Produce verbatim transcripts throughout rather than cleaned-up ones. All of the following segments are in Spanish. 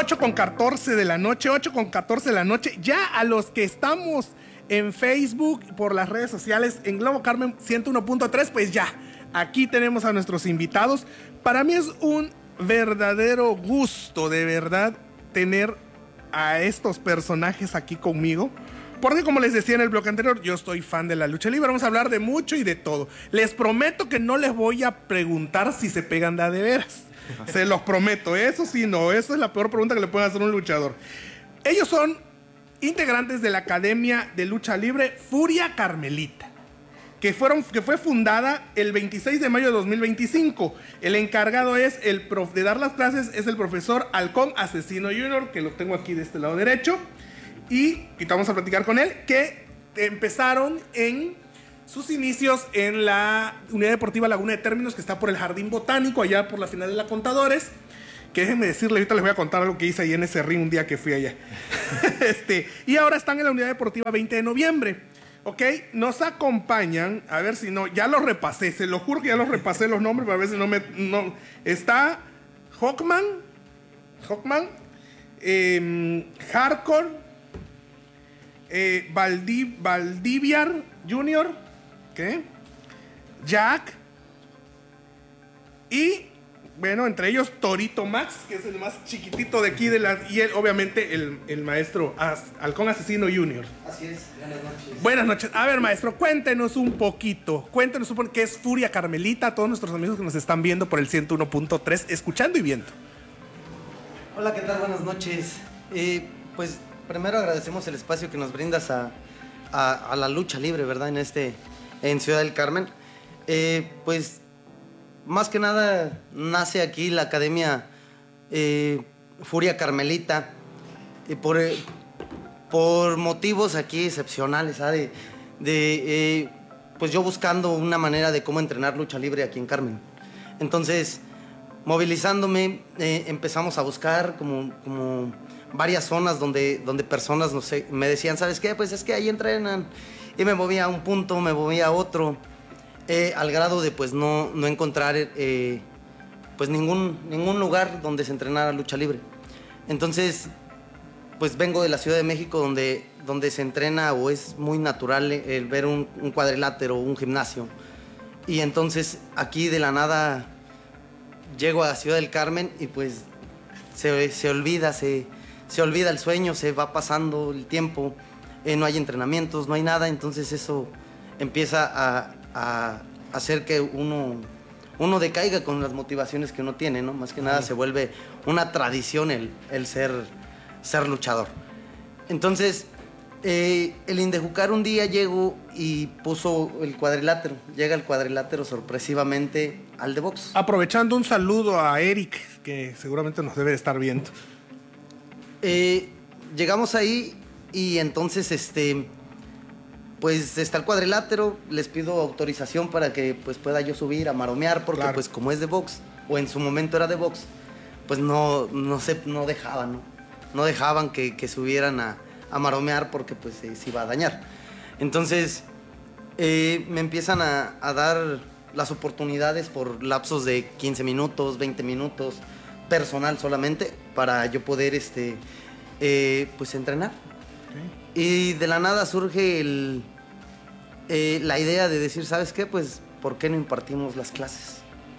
ocho con catorce de la noche, ocho con catorce de la noche. Ya a los que estamos en Facebook, por las redes sociales, en Globo Carmen ciento uno punto tres, pues ya, aquí tenemos a nuestros invitados. Para mí es un verdadero gusto, de verdad, tener a estos personajes aquí conmigo. Porque como les decía en el bloque anterior, yo estoy fan de la lucha libre. Vamos a hablar de mucho y de todo. Les prometo que no les voy a preguntar si se pegan de a de veras. Se los prometo. Eso sí, no. Eso es la peor pregunta que le pueden hacer a un luchador. Ellos son integrantes de la Academia de Lucha Libre Furia Carmelita, que, fueron, que fue fundada el veintiséis de mayo de dos mil veinticinco. El encargado es el prof, de dar las clases es el profesor Halcón Asesino junior, que lo tengo aquí de este lado derecho. Y, y vamos a platicar con él, que empezaron en sus inicios en la Unidad Deportiva Laguna de Términos, que está por el Jardín Botánico, allá por la final de la Contadores. Que déjenme decirle, ahorita les voy a contar algo que hice ahí en ese ring un día que fui allá. este, y ahora están en la Unidad Deportiva veinte de noviembre. Ok, nos acompañan, a ver si no, ya los repasé, se lo juro que ya los repasé los nombres, para ver si no me... No, está Hawkman, Hawkman, eh, Hardcore, Eh, Valdiv, Valdiviar junior, ¿qué? Jack, y bueno, entre ellos Torito Max, que es el más chiquitito de aquí de la, y él, obviamente el, el maestro As, Halcón Asesino junior. Así es, buenas noches. Buenas noches. A ver, maestro, cuéntenos un poquito, cuéntenos un poquito qué es Furia Carmelita, a todos nuestros amigos que nos están viendo por el ciento uno punto tres, escuchando y viendo. Hola, ¿qué tal? Buenas noches. Eh, pues primero agradecemos el espacio que nos brindas a, a, a la lucha libre, ¿verdad? En este, en Ciudad del Carmen. Eh, pues, más que nada, nace aquí la Academia eh, Furia Carmelita eh, por, eh, por motivos aquí excepcionales, ¿sabes? De, de eh, pues yo buscando una manera de cómo entrenar lucha libre aquí en Carmen. Entonces, movilizándome, eh, empezamos a buscar como... como varias zonas donde, donde personas no sé, me decían, ¿sabes qué? Pues es que ahí entrenan. Y me movía a un punto, me movía a otro, eh, al grado de pues no, no encontrar eh, pues ningún, ningún lugar donde se entrenara lucha libre. Entonces, pues vengo de la Ciudad de México, donde, donde se entrena o es muy natural el ver un, un cuadrilátero, un gimnasio. Y entonces aquí de la nada llego a Ciudad del Carmen y pues se, se olvida, se... Se olvida el sueño, se va pasando el tiempo, eh, no hay entrenamientos, no hay nada, entonces eso empieza a, a hacer que uno, uno decaiga con las motivaciones que uno tiene, ¿no? Más que nada se vuelve una tradición el, el ser, ser luchador. Entonces, eh, el Indejucar un día llegó y puso el cuadrilátero, llega el cuadrilátero sorpresivamente al de box. Aprovechando, un saludo a Eric, que seguramente nos debe de estar viendo. Eh, llegamos ahí y entonces este pues está el cuadrilátero, les pido autorización para que pues pueda yo subir a maromear, porque claro, pues como es de box, o en su momento era de box, pues no, no, se, no dejaban, ¿no? No dejaban que, que subieran a, a maromear porque pues se, se iba a dañar. Entonces eh, me empiezan a, a dar las oportunidades por lapsos de quince minutos, veinte minutos, personal solamente, para yo poder este, eh, pues entrenar. Okay. Y de la nada surge el, eh, la idea de decir, ¿sabes qué? Pues, ¿por qué no impartimos las clases?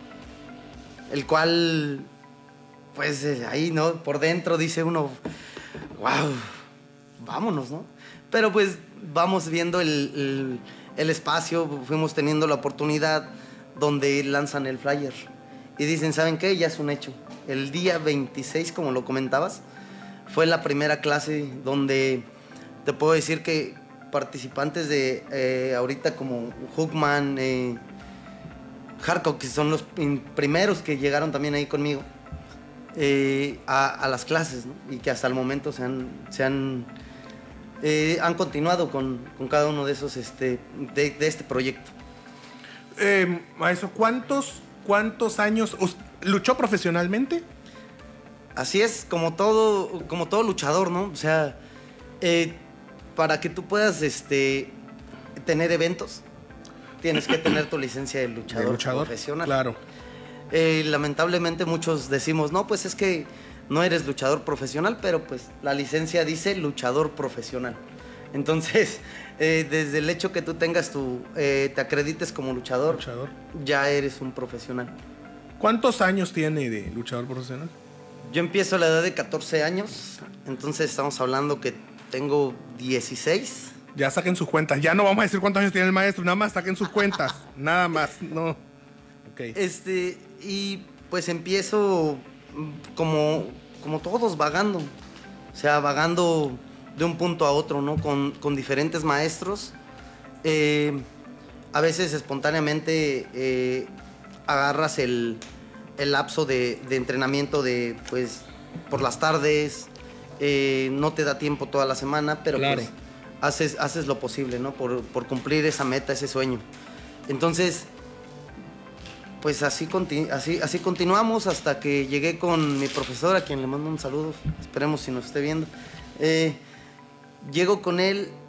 El cual, pues eh, ahí, ¿no? Por dentro dice uno, wow, vámonos, ¿no? Pero pues vamos viendo el, el, el espacio, fuimos teniendo la oportunidad donde lanzan el flyer y dicen, ¿saben qué? Ya es un hecho. El día veintiséis, como lo comentabas, fue la primera clase donde te puedo decir que participantes de eh, ahorita como Hookman, eh, Hardcore, que son los primeros que llegaron también ahí conmigo eh, a, a las clases, ¿no? Y que hasta el momento se han, se han, eh, han continuado con, con cada uno de esos este, de, de este proyecto. Eh, maestro, ¿cuántos, cuántos años luchó profesionalmente? Así es, como todo, como todo luchador, ¿no? O sea, eh, para que tú puedas este, tener eventos, tienes que tener tu licencia de luchador, de luchador profesional. Claro. Eh, lamentablemente muchos decimos, no, pues es que no eres luchador profesional, pero pues la licencia dice luchador profesional. Entonces, eh, desde el hecho que tú tengas tu, eh, te acredites como luchador, Luchador. ya eres un profesional. ¿Cuántos años tiene de luchador profesional? Yo empiezo a la edad de catorce años, entonces estamos hablando que tengo dieciséis. Ya saquen sus cuentas. Ya no vamos a decir cuántos años tiene el maestro, nada más saquen sus cuentas. Nada más, no. Ok. Este, y pues empiezo como, como todos vagando, o sea, vagando de un punto a otro, ¿no? Con, con diferentes maestros. Eh, a veces espontáneamente eh, agarras el, el lapso de, de entrenamiento de, pues, por las tardes, eh, no te da tiempo toda la semana, pero Claro. pues haces, haces lo posible, ¿no? Por, por cumplir esa meta, ese sueño. Entonces, pues así, conti- así, así continuamos hasta que llegué con mi profesor, a quien le mando un saludo, esperemos si nos esté viendo. Eh, llego con él